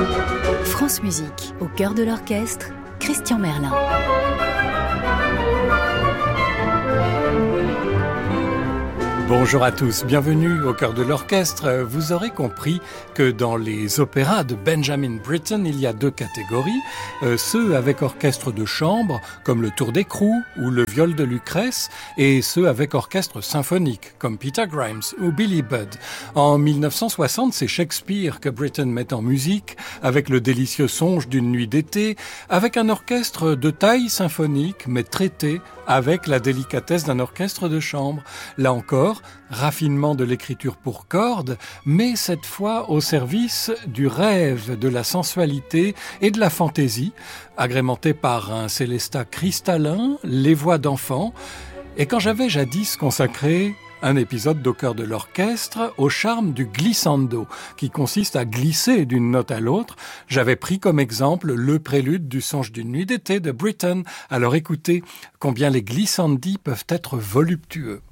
France Musique, au cœur de l'orchestre, Christian Merlin. Bonjour à tous, bienvenue au cœur de l'orchestre. Vous aurez compris que dans les opéras de Benjamin Britten, il y a deux catégories. Ceux avec orchestre de chambre, comme le Tour d'écrou ou le Viol de Lucrèce, et ceux avec orchestre symphonique, comme Peter Grimes ou Billy Budd. En 1960, c'est Shakespeare que Britten met en musique, avec le délicieux songe d'une nuit d'été, avec un orchestre de taille symphonique, mais traité avec la délicatesse d'un orchestre de chambre. Là encore, raffinement de l'écriture pour cordes, mais cette fois au service du rêve, de la sensualité et de la fantaisie, agrémenté par un célestat cristallin, les voix d'enfants. Et quand j'avais jadis consacré un épisode d'Au cœur de l'orchestre au charme du glissando, qui consiste à glisser d'une note à l'autre, j'avais pris comme exemple le prélude du songe d'une nuit d'été de Britten. Alors écoutez combien les glissandi peuvent être voluptueux.